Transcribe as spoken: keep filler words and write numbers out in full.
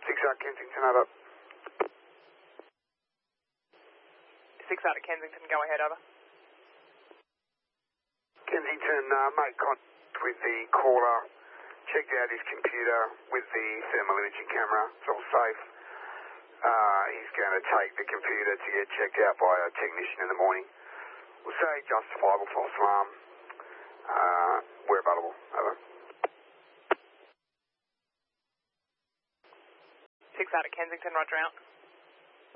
six out Kensington, over. six out at Kensington, go ahead, over. Kensington, uh, make contact with the caller. Checked out his computer with the thermal imaging camera. It's all safe. Uh, he's going to take the computer to get checked out by a technician in the morning. We'll say justifiable false alarm. Uh, we're available. Over. six out at Kensington, roger out.